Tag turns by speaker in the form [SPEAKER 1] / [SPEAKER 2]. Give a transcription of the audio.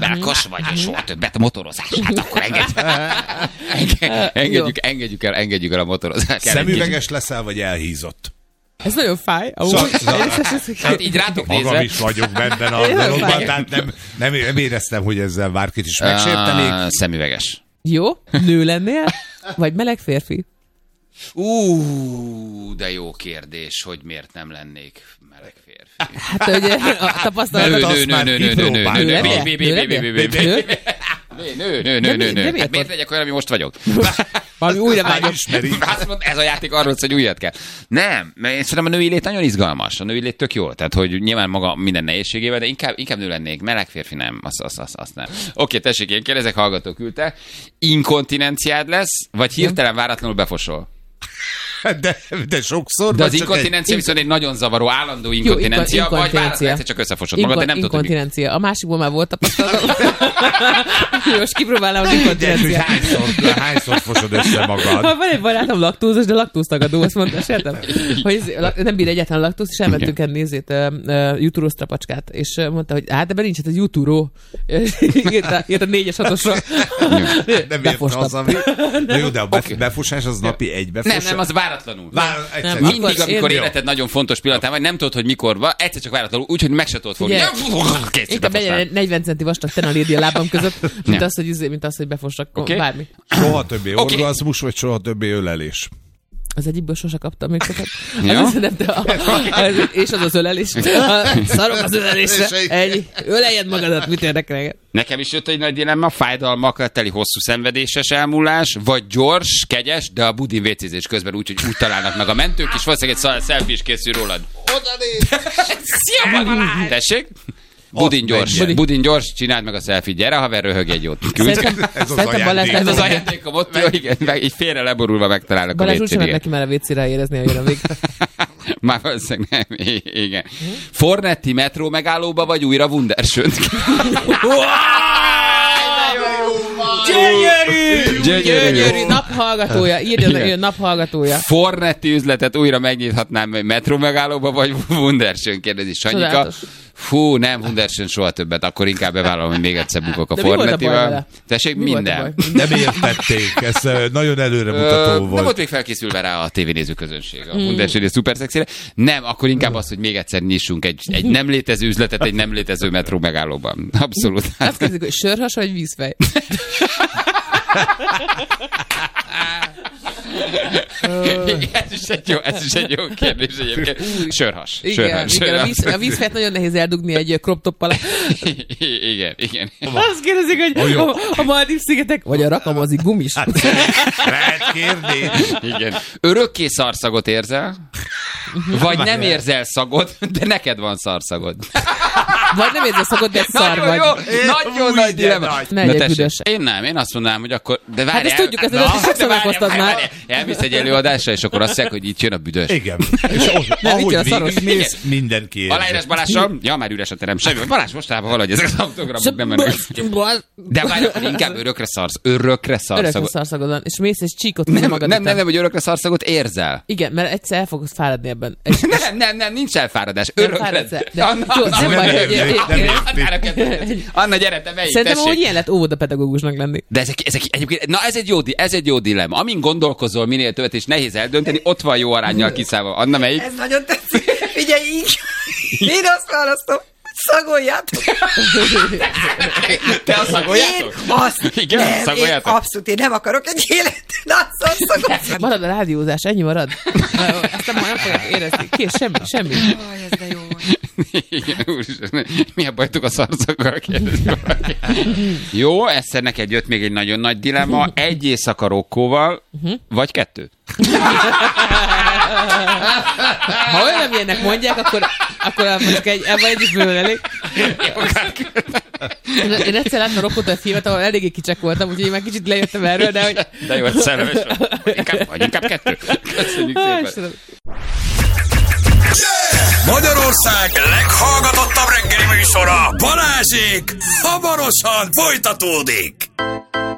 [SPEAKER 1] Rákos vagy, és soha többet motorozás. Hát akkor engedjük el a motorozást.
[SPEAKER 2] Szemüveges leszel, vagy elhízott?
[SPEAKER 3] Ez nagyon fáj.
[SPEAKER 1] Hát így rátok nézve.
[SPEAKER 2] Magam is vagyok benne a dologban, tehát nem éreztem, hogy ezzel bárkit is megsértenék.
[SPEAKER 1] Szemüveges.
[SPEAKER 3] Jó, nő lennél? Vagy meleg férfi?
[SPEAKER 1] De jó kérdés, hogy miért nem lennék meleg férfi.
[SPEAKER 3] Hát ugye a tapasztalatot...
[SPEAKER 1] Nő. Hát miért legyek olyan, ami most vagyok?
[SPEAKER 3] Valami újra vágyom.
[SPEAKER 1] Ez a játék arról, hogy újat kell. Nem, mert én szerintem a női lét nagyon izgalmas. A női lét tök jó. Tehát, hogy nyilván maga minden nehézségével, de inkább nő lennék. Meleg férfi nem. Azt nem. Oké, tessék, én kérdezek, hallgató küldte. Inkontinenciád lesz, vagy hirtelen váratlanul befosol?
[SPEAKER 2] De sokszor.
[SPEAKER 1] De az inkontinencia viszont egy nagyon zavaró, állandó inkontinencia, vagy váratlanul egyszer csak összefosod magad, de nem tudod, hogy...
[SPEAKER 3] Inkontinencia. A másikból már volt tapasztalatom. Most kipróbálnám az inkontinenciát.
[SPEAKER 2] Hányszor fosod össze magad?
[SPEAKER 3] Van egy barátom laktózos, de laktóztagadó, azt mondta, sértem, hogy nem bír egyáltalán laktóz, és elmentünk egy nézét, jutúró strapacskát, és mondta, hogy hát ebben nincs, hát ez jutúró. Írt a 4-es 6-osra.
[SPEAKER 2] Nem értem az, ami... Jó, de a befosás az napi egy befosás.
[SPEAKER 1] Nem, az váratlanul. Mindig, amikor életed nagyon fontos pillanatán vagy, nem tudod, hogy mikor van, egyszer csak váratlanul, úgyhogy meg se tudod fogni.
[SPEAKER 3] Inkább legyen 40 centi vastag tenalédi a lábam között, mint az, hogy befossak bármi.
[SPEAKER 2] Soha többé orgazmus, vagy soha többé ölelés.
[SPEAKER 3] Az egyikből sose kaptam még sokat. És az ölelés. Szarok az ölelésre. Öleljed magadat, mit érdekel?
[SPEAKER 1] Nekem is jött egy nagy dilemma, fájdalmakkal teli hosszú szenvedéses elmúlás, vagy gyors, kegyes, de a budin vécézés közben úgy találnak meg a mentők, és valószínűleg egy selfie is készül rólad.
[SPEAKER 2] Oda néz!
[SPEAKER 1] Tessék? Budin gyors, csináld meg a selfie, gyere haver, röhög egy jót.
[SPEAKER 2] Ez az
[SPEAKER 1] ajándékom ott, jó, igen, így félre leborulva megtalálnak a
[SPEAKER 3] Balázs úgy sem neki már a vécére érezni, hogy jön a vég.
[SPEAKER 1] Már valószínűleg nem, igen. Fornetti metró megállóba, vagy újra Wunderschönt?
[SPEAKER 3] Gyönyörű! Naphallgatója. Írjon, hogy naphallgatója.
[SPEAKER 1] Fornetti üzletet újra megnyithatnám metró megállóba, vagy Wunderschön, kérdezi Sanyika. Fú, nem, Wunderschön soha többet, akkor inkább bevállalom, hogy még egyszer bukok a Fornettivel. Tessék, minden.
[SPEAKER 2] Nem értették, ez nagyon előremutató volt.
[SPEAKER 1] Nem volt még felkészülve rá a tévénéző közönség. A Wunderschön és szuper szexire. Nem, akkor inkább az, hogy még egyszer nyissunk egy nem létező üzletet egy nem létező metró megállóban. Abszolút.
[SPEAKER 3] Azt kérdezik, hogy sörhas vagy vízfej?
[SPEAKER 1] Ez is egy jó kérdés egyébként. Sörhas.
[SPEAKER 3] Igen, a vízfejt nagyon nehéz eldugni egy crop top alá.
[SPEAKER 1] Igen.
[SPEAKER 3] Azt kérdezik, hogy a Maldív-szigetek, vagy a rakamazi gumis.
[SPEAKER 2] Lehet kérni.
[SPEAKER 1] Igen. Örökké szarszagot érzel? Vagy nem érzel szagot, de neked van szarszagod.
[SPEAKER 3] Vagy nem érzel szagot, de szar vagy.
[SPEAKER 1] Nagyon nagy dilemma. Én azt mondanám, hogy akkor... De várjál,
[SPEAKER 3] hát ezt tudjuk, ezt sokszor meghoztad már.
[SPEAKER 1] Elmész egy előadásra, és akkor azt mondják, hogy itt jön a büdös.
[SPEAKER 2] Igen. És ahogy végigmész, mindenki érzi.
[SPEAKER 1] Aláírás Balázsra, ja, már üres a terem, semmi. Balázs mostában valahogy ezek az autogramok nem mennek. De várj, inkább örökre
[SPEAKER 3] szarszagod van. És mész és csíkot magad.
[SPEAKER 1] Nem, hogy örökre szarszagot érzel.
[SPEAKER 3] Igen, mert egyszer el fogsz fáradni ebben.
[SPEAKER 1] Nem, nincs elfáradás. Örökre.
[SPEAKER 3] Nem baj,
[SPEAKER 1] Anna, gyere, te melyik,
[SPEAKER 3] szerintem, hogy ilyen lett óvodapedagógusnak lenni.
[SPEAKER 1] De ezek egyébként, na ez egy jó dilemma. Amin gondolkozol minél többet, és nehéz eldönteni, ott van jó aránnyal kiszállva. Anna, melyik?
[SPEAKER 4] Ez nagyon tetszik. Figyelj így. Én azt választom. Szagoljátok.
[SPEAKER 1] Te a szagoljátok?
[SPEAKER 4] Igen, szagoljátok. Abszolút, én nem akarok egy életet. Szagoljátok.
[SPEAKER 3] Marad a rádiózás, ennyi marad. Ezt nem fogják érezni. Kész, semmi.
[SPEAKER 4] Ez de jó.
[SPEAKER 1] Igen, úristen. Mi a bajtuk a szarszakkal? Jó, egyszer neked jött még egy nagyon nagy dilemma. Egy éjszaka Rokkóval, vagy 2?
[SPEAKER 3] Ha olyan ilyenek mondják, akkor mondjuk ebben egy is bőven elég. Én egyszer láttam Rokkót a filmet, ahol eléggé kicsek voltam, úgyhogy én már kicsit lejöttem erről, de hogy...
[SPEAKER 1] De jó, hogy szerelmes vagy. Inkább 2. Köszönjük szépen.
[SPEAKER 5] Magyarország leghallgatottabb reggeli műsora, Balázsék, hamarosan folytatódik.